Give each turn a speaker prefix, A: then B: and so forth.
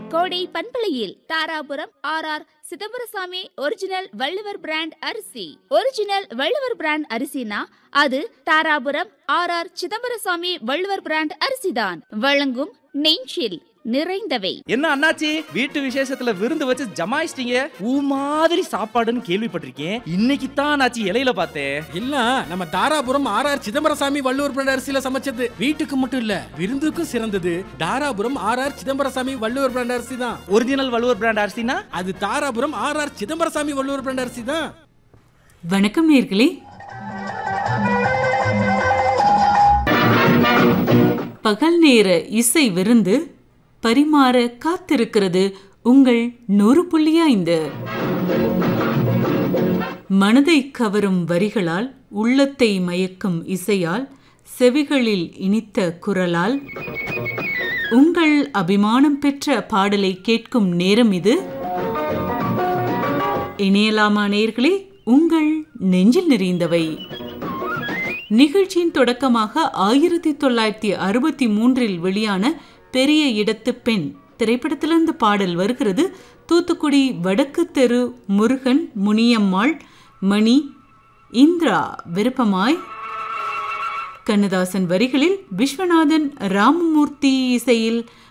A: கோடை பண்பலையில் Dharapuram R Chidambarasamy original Valluvar brand அரிசி. ஒரிஜினல் வள்ளுவர் பிராண்ட் அரிசினா அது தாராபுரம் ஆர் சிதம்பரசாமி வள்ளுவர் பிராண்ட் அரிசிதான். வழங்கும் நெஞ்சில் நிறைந்தவை.
B: என்ன அண்ணாச்சி, வீட்டு விசேஷத்துல விருந்து வச்சு ஜமாயிச்சிட்டீங்க? ஊ மாதிரி சாப்பாடுன்னு கேள்விப்பட்டிருக்கேன், இன்னைக்கு தான் ஆச்சு இலையில பார்த்தேன்.
C: இல்ல, நம்ம தாராபுரம் ஆர் சிதம்பரசாமி வள்ளுவர் பிராண்ட் அரிசியில சமைச்சது. வீட்டுக்கு மட்டும் இல்ல, விருந்துக்கும் சிறந்தது தாராபுரம் ஆர் சிதம்பரசாமி வள்ளுவர் பிராண்ட் அரிசி தான்.
B: ஒரிஜினல் வள்ளுவர் பிராண்ட் அரிசினா
C: அது தாராபுரம் ஆர் சிதம்பரசாமி வள்ளுவர் பிராண்ட் அரிசி தான்.
D: வணக்கம் நேயர்களே. பகல் நேர இசை விருந்து பரிமாற காத்திருக்கிறது உங்கள் 100.5. மனதை கவரும் வரிகளால், உள்ளத்தை மயக்கும் இசையால், செவிகளில் இனித்த குரலால் உங்கள் அபிமானம் பெற்ற பாடலை கேட்கும் நேரம் இது. இணையலாமா நேயர்களே, உங்கள் நெஞ்சில் நிறைந்தவை நிகழ்ச்சியின் தொடக்கமாக 1963 வெளியான பெரிய இடத்து பெண் திரைப்படத்திலிருந்து பாடல் வருகிறது. தூத்துக்குடி வடக்கு தெரு முருகன், முனியம்மாள், மணி, இந்திரா விருப்பமாய். கண்ணதாசன் வரிகளில் விஸ்வநாதன் ராமமூர்த்தி இசையில்